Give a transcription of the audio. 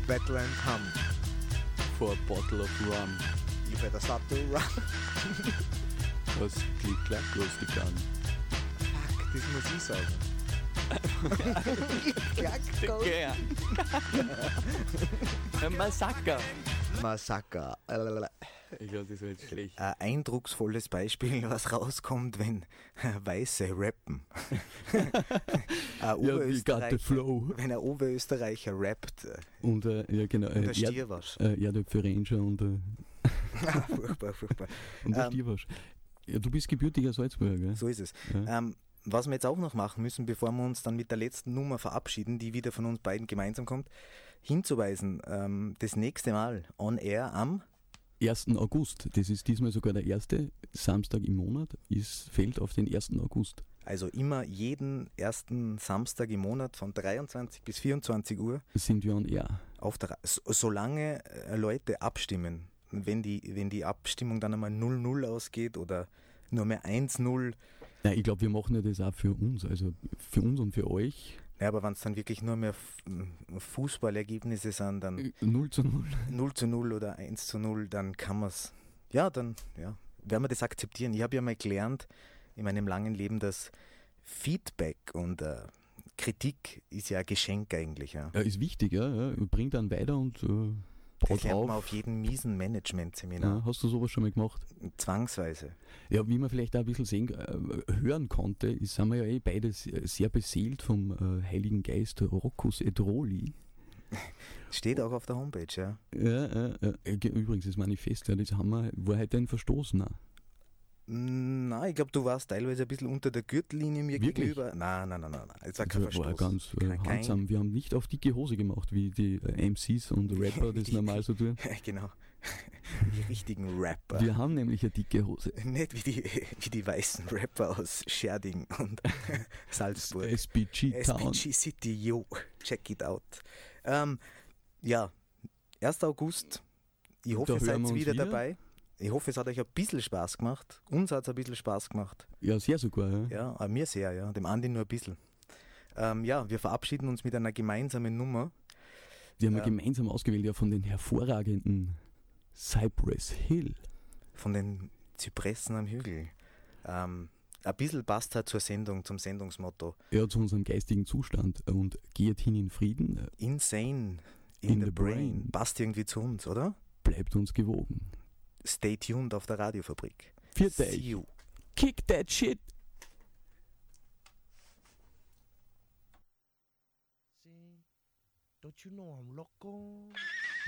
battle and come. For a bottle of rum. You better start to run. Was klick-klack, los die Gun. Fuck, das muss ich sagen. Klack, go. Ein Massaker. Massaker. Ich glaube, das war jetzt schlecht. Ein eindrucksvolles Beispiel, was rauskommt, wenn Weiße rappen. You got the flow. Wenn ein Oberösterreicher rappt. Und ja, genau. Und der Stierwasch. Erdöpfe Ranger und Furchtbar. und der Stierwasch. Ja, du bist gebürtiger Salzburger, gell? So ist es. Ja. Was wir jetzt auch noch machen müssen, bevor wir uns dann mit der letzten Nummer verabschieden, die wieder von uns beiden gemeinsam kommt, hinzuweisen, das nächste Mal on air am 1. August. Das ist diesmal sogar der erste Samstag im Monat. Fällt auf den 1. August. Also immer jeden ersten Samstag im Monat von 23 bis 24 Uhr Sind wir on air. Solange Leute abstimmen. Wenn die Abstimmung dann einmal 0-0 ausgeht oder nur mehr 1-0. Ja, ich glaube, wir machen ja das auch für uns. Also für uns und für euch. Ja, aber wenn es dann wirklich nur mehr Fußballergebnisse sind, dann 0-0. 0-0 oder 1-0, dann kann man es, werden wir das akzeptieren. Ich habe ja mal gelernt in meinem langen Leben, dass Feedback und Kritik ist ja ein Geschenk eigentlich. Ja. Ja, ist wichtig, ja. Bringt dann weiter und Das lernt man auf jedem miesen Management-Seminar. Ja, hast du sowas schon mal gemacht? Zwangsweise. Ja, wie man vielleicht auch ein bisschen hören konnte, sind wir ja beide sehr beseelt vom Heiligen Geist Roccus et Roli. Steht auch auf der Homepage, ja. Ja. Übrigens, das Manifest, ja, das war heute ein Verstoß, ne? Nein, ich glaube, du warst teilweise ein bisschen unter der Gürtellinie mir Wirklich? gegenüber. Nein. Das war kein Das war Verstoß. ganz handsam. Wir haben nicht auf dicke Hose gemacht, wie die MCs und Rapper das normal so tun. Genau. Die richtigen Rapper. Wir haben nämlich eine dicke Hose. Nicht wie die weißen Rapper aus Scherding und Salzburg. SPG Town. SPG City, yo, check it out. 1. August, ich hoffe, Da ihr seid hören wir uns wieder wieder. dabei. Ich hoffe, es hat euch ein bisschen Spaß gemacht. Uns hat es ein bisschen Spaß gemacht. Ja, sehr sogar. Ja. Ja, aber mir sehr, ja. Dem Andi nur ein bisschen. Wir verabschieden uns mit einer gemeinsamen Nummer. Die haben wir gemeinsam ausgewählt, ja, von den hervorragenden Cypress Hill. Von den Zypressen am Hügel. Ein bisschen passt halt zur Sendung, zum Sendungsmotto. Ja, zu unserem geistigen Zustand. Und geht hin in Frieden, Insane in the brain. Passt irgendwie zu uns, oder? bleibt uns gewogen. Stay tuned auf der Radiofabrik. Viert See euch. you. Kick that shit! See, don't you know I'm loco?